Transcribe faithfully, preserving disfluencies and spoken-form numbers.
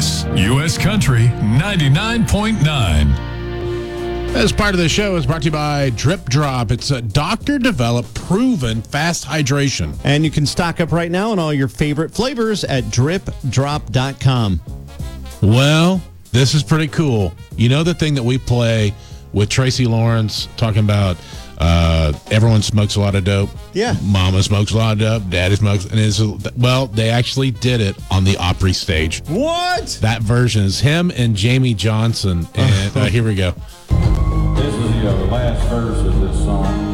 This U S Country ninety-nine point nine. As part of the show is brought to you by Drip Drop. It's a doctor-developed, proven fast hydration. And you can stock up right now on all your favorite flavors at drip drop dot com. Well, this is pretty cool. You know the thing that we play with Tracy Lawrence talking about uh, everyone smokes a lot of dope? Yeah. Mama smokes a lot of dope. Daddy smokes. And it's, well, they actually did it on the Opry stage. What? That version is him and Jamie Johnson. And uh, here we go. This is the uh, last verse of this song.